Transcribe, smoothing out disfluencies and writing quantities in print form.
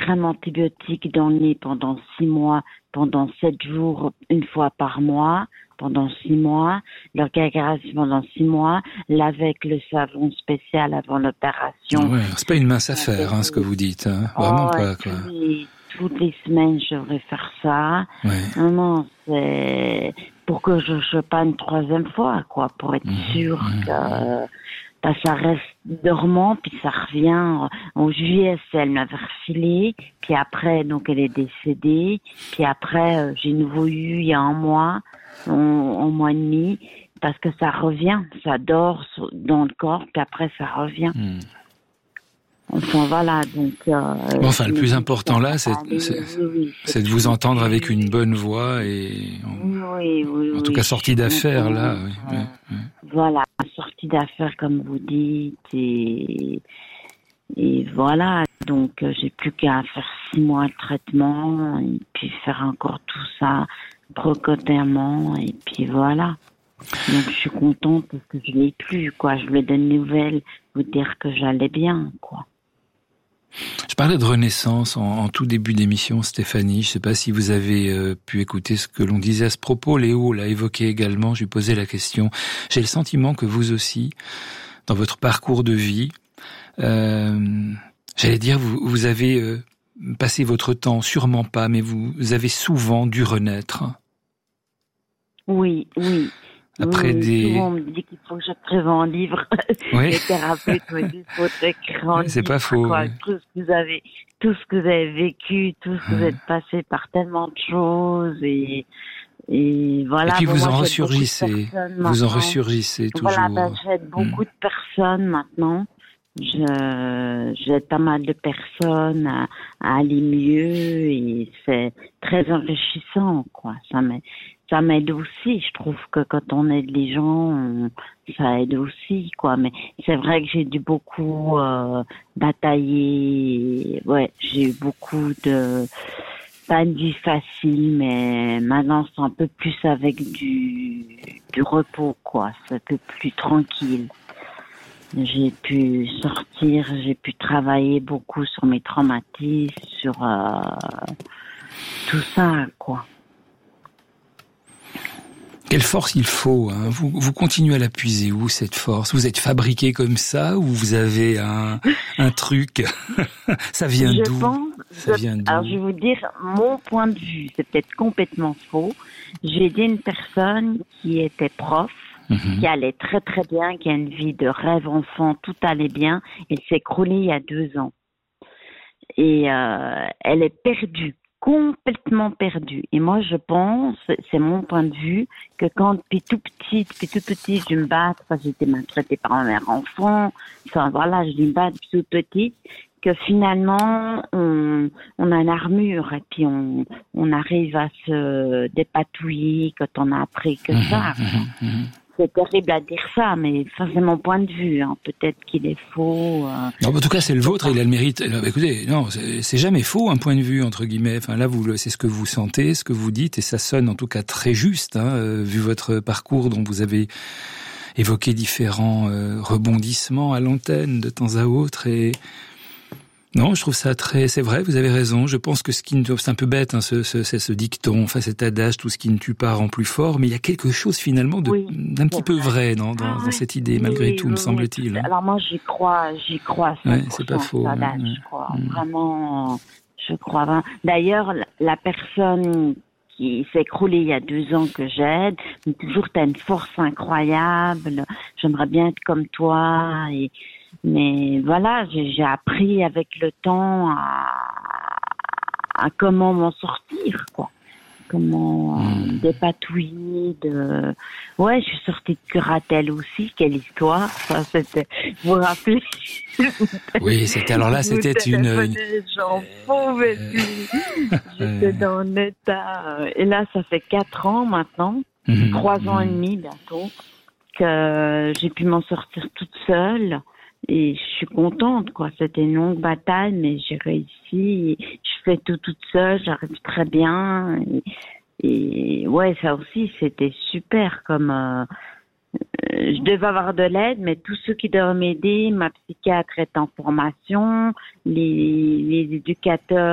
crème antibiotique dans le nez pendant 6 mois, pendant 7 jours, une fois par mois, pendant 6 mois, leur gargarisme pendant 6 mois, laver avec le savon spécial avant l'opération. Ouais, c'est pas une mince affaire, ce que vous dites, hein. Vraiment pas, quoi. Toutes les semaines, je devrais faire ça. Ouais. Non, c'est pour que je ne pas une 3e fois, quoi, pour être sûr que ça reste dormant, puis ça revient. En juillet, elle m'avait refilé, puis après, donc elle est décédée, puis après, j'ai nouveau eu il y a un mois, un mois et demi, parce que ça revient, ça dort dans le corps, puis après ça revient. Enfin voilà, donc. Le plus important là, c'est de vous entendre avec une bonne voix et en tout cas sortie d'affaires là. Oui. Voilà, sortie d'affaires comme vous dites et voilà. Donc j'ai plus qu'à faire 6 mois de traitement et puis faire encore tout ça procotement et puis voilà. Donc je suis contente parce que je l'ai plus, quoi. Je voulais donner une nouvelle, vous dire que j'allais bien, quoi. Je parlais de renaissance en tout début d'émission, Stéphanie. Je ne sais pas si vous avez pu écouter ce que l'on disait à ce propos. Léo l'a évoqué également. Je lui posais la question. J'ai le sentiment que vous aussi, dans votre parcours de vie, j'allais dire, vous avez passé votre temps, sûrement pas, mais vous avez souvent dû renaître. Oui. Après souvent on me dit qu'il faut que j'écrive un livre. Oui. Les thérapeutes me disent qu'il faut écrire un livre. C'est pas faux. Quoi. Oui. Tout ce que vous avez vécu, tout ce que vous êtes passé par tellement de choses et voilà. Et puis vous en ressurgissez. Vous en ressurgissez toujours. Voilà, j'aide beaucoup de personnes maintenant. J'aide pas mal de personnes à aller mieux et c'est très enrichissant, quoi. Ça m'aide aussi. Je trouve que quand on aide les gens, ça aide aussi, quoi. Mais c'est vrai que j'ai dû beaucoup batailler. Ouais, j'ai eu beaucoup pas une vie facile, mais maintenant c'est un peu plus avec du repos, quoi. C'est un peu plus tranquille. J'ai pu sortir, j'ai pu travailler beaucoup sur mes traumatismes, sur tout ça, quoi. Quelle force il faut, hein. Vous continuez à la puiser où, cette force? Vous êtes fabriqué comme ça ou vous avez un truc? Ça vient d'où? Alors je vais vous dire mon point de vue, c'est peut-être complètement faux. J'ai aidé une personne qui était prof, qui allait très très bien, qui a une vie de rêve enfant, tout allait bien. Elle s'est écroulée il y a 2 ans. Et elle est perdue. Complètement perdue. Et moi, je pense, c'est mon point de vue, que quand depuis tout petit, je me bats, parce que j'étais maltraitée par ma mère enfant, enfin voilà, je me bats depuis toute petite, que finalement, on a une armure et puis on arrive à se dépatouiller quand on a appris que ça. C'est terrible à dire ça, mais ça c'est mon point de vue. Hein. Peut-être qu'il est faux. Non, en tout cas, c'est le vôtre. Il a le mérite. Écoutez, non, c'est jamais faux un point de vue entre guillemets. Enfin là, c'est ce que vous sentez, ce que vous dites, et ça sonne en tout cas très juste, vu votre parcours dont vous avez évoqué différents rebondissements à l'antenne de temps à autre. Et non, je trouve ça c'est vrai, vous avez raison. Je pense que c'est un peu bête, ce dicton, enfin cet adage, tout ce qui ne tue pas rend plus fort, mais il y a quelque chose finalement d'un petit peu vrai dans cette idée, malgré tout, me semble-t-il. Alors moi, j'y crois 100%. Ouais, c'est pas faux. Je crois vraiment, D'ailleurs, la personne qui s'est écroulée il y a 2 ans que j'aide, mais toujours t'as une force incroyable, j'aimerais bien être comme toi mais voilà, j'ai appris avec le temps à comment m'en sortir, quoi. Comment dépatouiller Ouais, je suis sortie de curatelle aussi, quelle histoire. Ça, c'était... Vous vous rappelez? Oui, c'était une... J'en pouvais plus. J'étais dans un état... Et là, ça fait 4 ans maintenant, 3 ans et demi bientôt, que j'ai pu m'en sortir toute seule. Et je suis contente, quoi. C'était une longue bataille, mais j'ai réussi. Je fais tout toute seule, j'arrive très bien. Et ouais, ça aussi, c'était super. Comme je devais avoir de l'aide, mais tous ceux qui doivent m'aider, ma psychiatre est en formation, les éducateurs